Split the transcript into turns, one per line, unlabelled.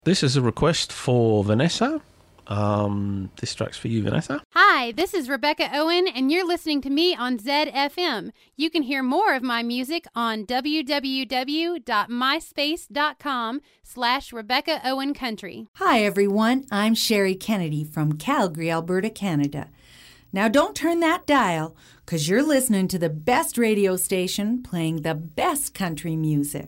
This is a request for Vanessa. This track's for you, Vanessa.
Hi, this is Rebecca Owen, and you're listening to me on ZFM. You can hear more of my music on www.myspace.com/Rebecca Owen Country.
Hi, everyone. I'm Sherry Kennedy from Calgary, Alberta, Canada. Now, don't turn that dial, because you're listening to the best radio station playing the best country music.